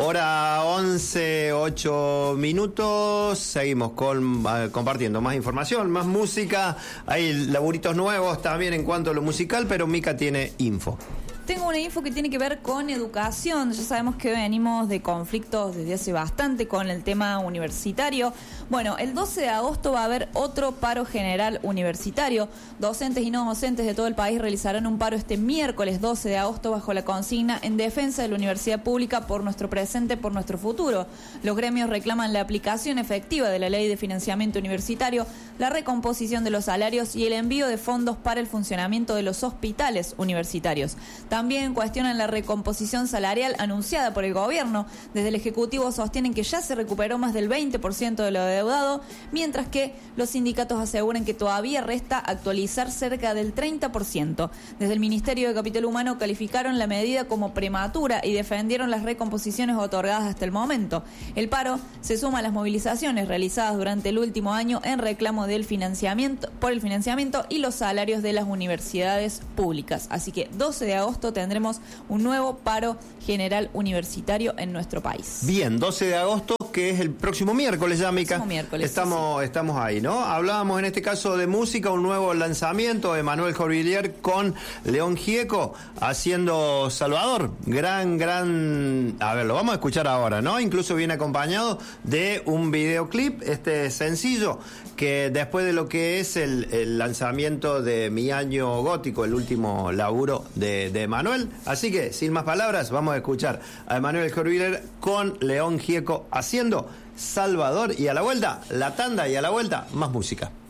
Hora 11, 8 minutos. Seguimos compartiendo más información, más música. Hay laburitos nuevos también en cuanto a lo musical, pero Mica tiene info. Tengo una info que tiene que ver con educación. Ya sabemos que venimos de conflictos desde hace bastante con el tema universitario. Bueno, el 12 de agosto va a haber otro paro general universitario. Docentes y no docentes de todo el país realizarán un paro este miércoles 12 de agosto bajo la consigna en defensa de la universidad pública por nuestro presente, por nuestro futuro. Los gremios reclaman la aplicación efectiva de la ley de financiamiento universitario, la recomposición de los salarios y el envío de fondos para el funcionamiento de los hospitales universitarios. También cuestionan la recomposición salarial anunciada por el gobierno. Desde el Ejecutivo sostienen que ya se recuperó más del 20% de lo adeudado, mientras que los sindicatos aseguran que todavía resta actualizar cerca del 30%. Desde el Ministerio de Capital Humano calificaron la medida como prematura y defendieron las recomposiciones otorgadas hasta el momento. El paro se suma a las movilizaciones realizadas durante el último año en reclamo del financiamiento, por el financiamiento y los salarios de las universidades públicas. Así que 12 de agosto tendremos un nuevo paro general universitario en nuestro país. Bien, 12 de agosto, que es el próximo miércoles ya, Mica. Miércoles, estamos ahí, ¿no? Hablábamos en este caso de música, un nuevo lanzamiento de Manuel Jorvillier con León Gieco haciendo Salvador. Gran, a ver, lo vamos a escuchar ahora, ¿no? Incluso viene acompañado de un videoclip, este sencillo, que después de lo que es el lanzamiento de Mi Año Gótico, el último laburo de Manuel. Así que, sin más palabras, vamos a escuchar a Manuel Jorvillier con León Gieco haciendo Salvador, y a la vuelta, la tanda, y a la vuelta, más música.